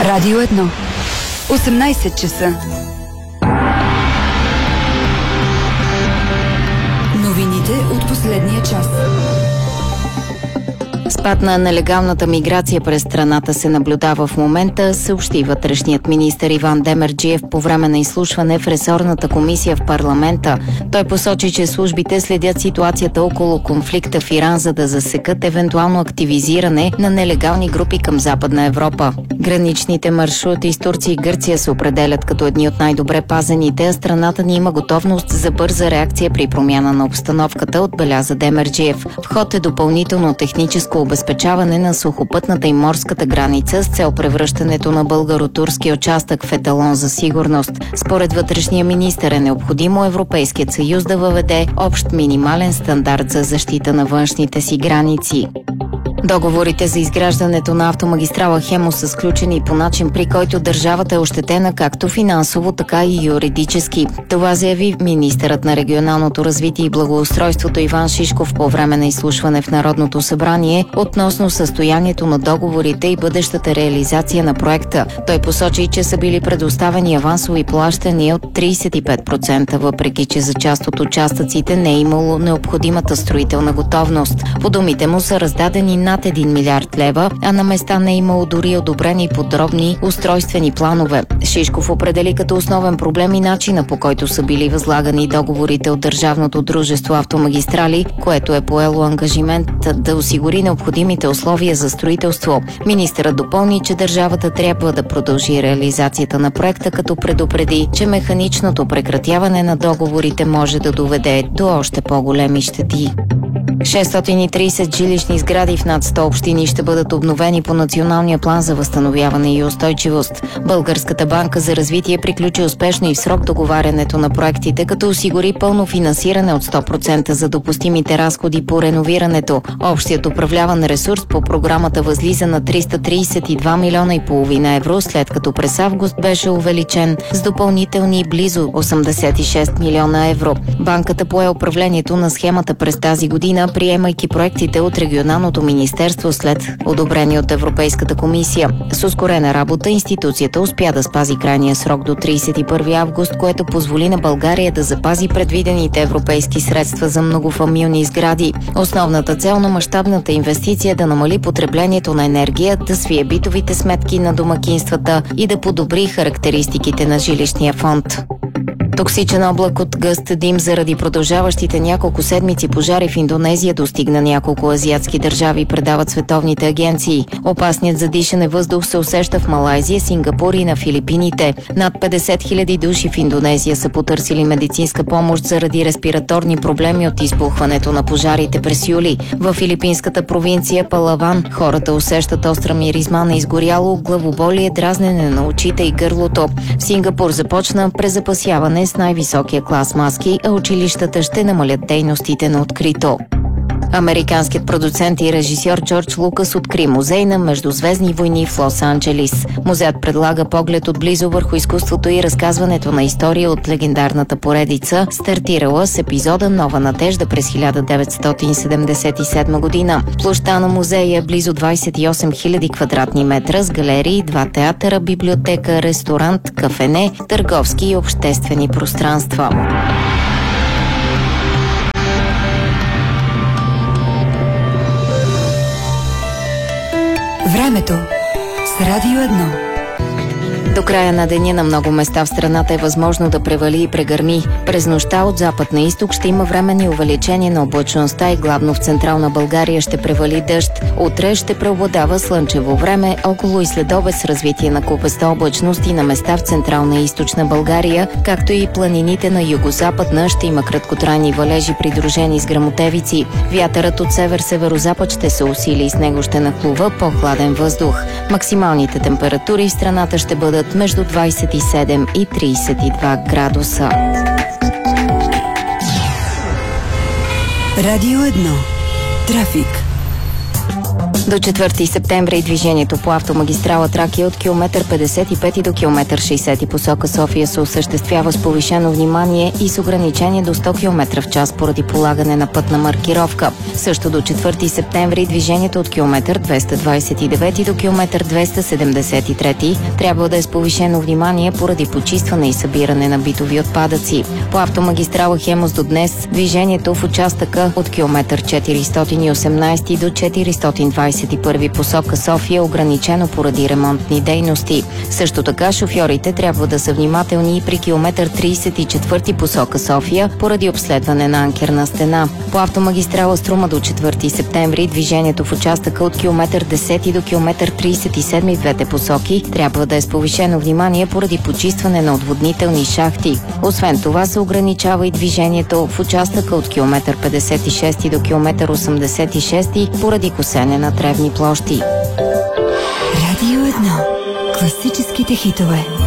Радио 1. 18 часа. Новините от последния час. Спад на нелегалната миграция през страната се наблюдава в момента, съобщи вътрешният министър Иван Демерджиев по време на изслушване в ресорната комисия в парламента. Той посочи, че службите следят ситуацията около конфликта в Иран, за да засекат евентуално активизиране на нелегални групи към Западна Европа. Граничните маршрути с Турция и Гърция се определят като едни от най-добре пазените, а страната ни има готовност за бърза реакция при промяна на обстановката, отбеляза Демерджиев. В ход е допълнително техническо обезпечаване на сухопътната и морската граница с цел превръщането на българо-турския участък в еталон за сигурност. Според вътрешния министър е необходимо Европейският съюз да въведе общ минимален стандарт за защита на външните си граници. Договорите за изграждането на автомагистрала Хемус са сключени по начин, при който държавата е ощетена както финансово, така и юридически. Това заяви министърът на регионалното развитие и благоустройството Иван Шишков по време на изслушване в Народното събрание относно състоянието на договорите и бъдещата реализация на проекта. Той посочи, че са били предоставени авансови плащания от 35%, въпреки че за част от участъците не е имало необходимата строителна готовност. По думите му са раздадени над 1 милиард лева, а на места не е имало дори одобрени подробни устройствени планове. Шишков определи като основен проблем и начина, по който са били възлагани договорите от Държавното дружество Автомагистрали, което е поело ангажимент да осигури необходимите условия за строителство. Министърът допълни, че държавата трябва да продължи реализацията на проекта, като предупреди, че механичното прекратяване на договорите може да доведе до още по-големи щети. 630 жилищни сгради в над 100 общини ще бъдат обновени по Националния план за възстановяване и устойчивост. Българската банка за развитие приключи успешно и в срок договарянето на проектите, като осигури пълно финансиране от 100% за допустимите разходи по реновирането. Общият управляван ресурс по програмата възлиза на 332 милиона и половина евро, след като през август беше увеличен с допълнителни близо 86 милиона евро. Банката пое управлението на схемата през тази година, приемайки проектите от регионалното министерство след одобрение от Европейската комисия. С ускорена работа институцията успя да спази крайния срок до 31 август, което позволи на България да запази предвидените европейски средства за многофамилни сгради. Основната цел на мащабната инвестиция е да намали потреблението на енергия, да свие битовите сметки на домакинствата и да подобри характеристиките на жилищния фонд. Токсичен облак от гъст дим заради продължаващите няколко седмици пожари в Индонезия достигна няколко азиатски държави, предават световните агенции. Опасният за дишане въздух се усеща в Малайзия, Сингапур и на Филипините. Над 50 000 души в Индонезия са потърсили медицинска помощ заради респираторни проблеми от избухването на пожарите през юли. В филипинската провинция Палаван хората усещат остра миризма на изгоряло, главоболие, дразнене на очите и гърлото. В Сингапур започна презапасяване с най-високия клас маски, а училищата ще намалят дейностите на открито. Американският продуцент и режисьор Джордж Лукас откри музей на междузвездни войни в Лос-Анджелис. Музеят предлага поглед отблизо върху изкуството и разказването на история от легендарната поредица, стартирала с епизода Нова надежда през 1977 година. Площта на музея е близо 28 000 квадратни метра с галерии, 2 театъра, библиотека, ресторант, кафене, търговски и обществени пространства. Времето с Радио 1. До края на деня на много места в страната е възможно да превали и прегърми. През нощта от запад на изток ще има временни увеличение на облачността и главно в централна България ще превали дъжд. Утре ще преобладава слънчево време, около и следобед с развитие на купеста облачност и на места в централна и източна България, както и планините на югозападна ще има краткотрайни валежи, придружени с гръмотевици. Вятърът от север-северозапад ще се усили и с него ще нахлува по-хладен въздух. Максималните температури в страната ще бъдат между 27 и 32 градуса. Радио 1. Трафик. До 4 септември движението по автомагистрала Тракия от километър 55 до километър 60 посока София се осъществява с повишено внимание и с ограничение до 100 км в час поради полагане на пътна маркировка. Също до 4 септември движението от километър 229 до километър 273 трябва да е с повишено внимание поради почистване и събиране на битови отпадъци. По автомагистрала Хемус до днес движението в участъка от километър 418 до 421 посока София е ограничено поради ремонтни дейности. Също така шофьорите трябва да са внимателни и при километър 34 посока София поради обследване на анкерна стена. По автомагистрала Струма до 4 септември движението в участъка от километър 10 до километър 37 в двете посоки трябва да е с повишено внимание поради почистване на отводнителни шахти. Освен това се ограничава и движението в участъка от километър 56 до километър 86 поради косене на тревни площи. Радио 1. Класическите хитове.